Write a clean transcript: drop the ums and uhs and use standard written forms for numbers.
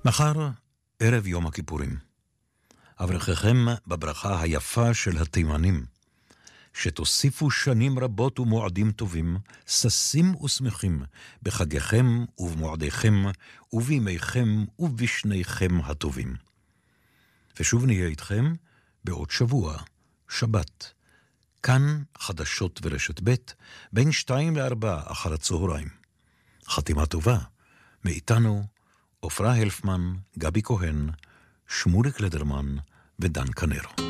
מחר ערב יום הכיפורים. אברככם בברכה היפה של התימנים, שתוסיפו שנים רבות ומועדים טובים, ששים ושמחים, בחגיכם ובמועדיכם, ובימיכם ובשניכם הטובים. ושוב נהיה איתכם בעוד שבוע, שבת. כאן חדשות ורשת ב' בין 2 ל-4 אחר הצהריים. חתימה טובה, מאיתנו, עופרה הלפמן, גבי כהן, שמוליק לדרמן ודן קנרו.